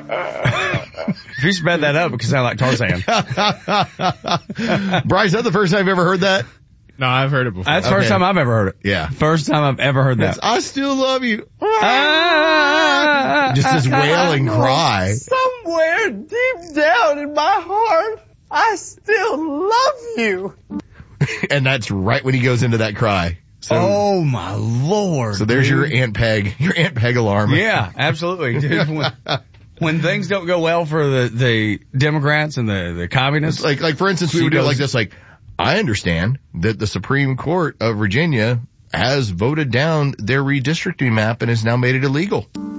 If you sped that up, it could sound like Tarzan. Bryce, is that the first time you've ever heard that? No, I've heard it before. That's the first time I've ever heard it. Yeah. First time I've ever heard that. I still love you. Just this wailing cry. Somewhere deep down in my heart, I still love you. And that's right when he goes into that cry. So, oh my Lord. So there's your Aunt Peg alarm. Yeah, absolutely. Dude, when things don't go well for the Democrats and the communists. Like for instance, we would do it like this, like, I understand that the Supreme Court of Virginia has voted down their redistricting map and has now made it illegal.